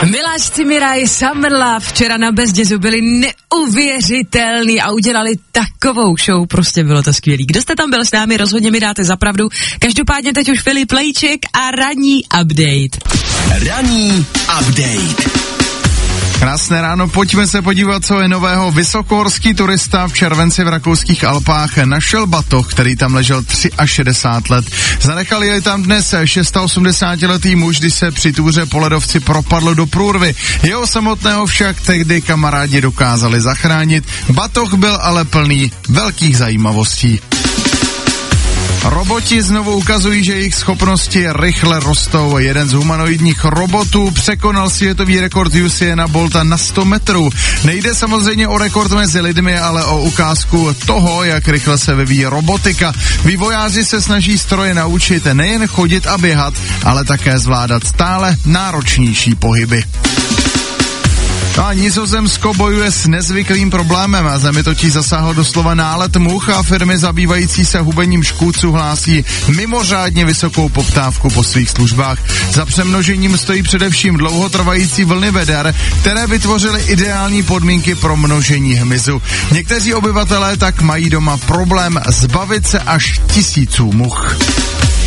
Miláš Cimira, Summer Love včera na Bezdězu byli neuvěřitelný a udělali takovou show, prostě bylo to skvělý. Kdo jste tam byl s námi, rozhodně mi dáte za pravdu. Každopádně teď už Filip Lejček a ranní update. Ranní update. Krásné ráno, pojďme se podívat, co je nového. Vysokohorský turista v červenci v rakouských Alpách našel batoh, který tam ležel 63 let. Zanechal jej tam dnes 86letý muž, když se při túře po ledovci propadl do průrvy. Jeho samotného však tehdy kamarádi dokázali zachránit. Batoh byl ale plný velkých zajímavostí. Roboti znovu ukazují, že jejich schopnosti rychle rostou. Jeden z humanoidních robotů překonal světový rekord Usaina Bolta na 100 metrů. Nejde samozřejmě o rekord mezi lidmi, ale o ukázku toho, jak rychle se vyvíjí robotika. Vývojáři se snaží stroje naučit nejen chodit a běhat, ale také zvládat stále náročnější pohyby. No a Nizozemsko bojuje s nezvyklým problémem. Zemi totiž zasáhl doslova nálet much a firmy zabývající se hubením škůdců hlásí mimořádně vysokou poptávku po svých službách. Za přemnožením stojí především dlouhotrvající vlny veder, které vytvořily ideální podmínky pro množení hmyzu. Někteří obyvatelé tak mají doma problém zbavit se až 1000 much.